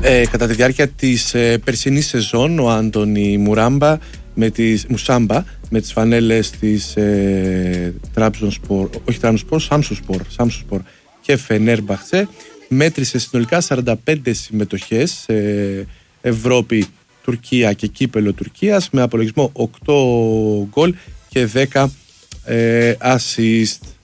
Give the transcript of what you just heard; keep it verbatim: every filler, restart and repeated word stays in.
Ε, κατά τη διάρκεια της ε, περσινής σεζόν, ο Άντονι Μουράμπα με τις, Μουσάμπα με τις φανέλες της ε, Τραμπζονσπορ, όχι Τραμπζονσπορ, Σάμσουσπορ, Σάμσουσπορ και Φενέρμπαχτσε, μέτρησε συνολικά σαράντα πέντε συμμετοχές σε Ευρώπη, Τουρκία και κύπελο Τουρκίας, με απολογισμό οκτώ γκολ και δέκα ε, assist.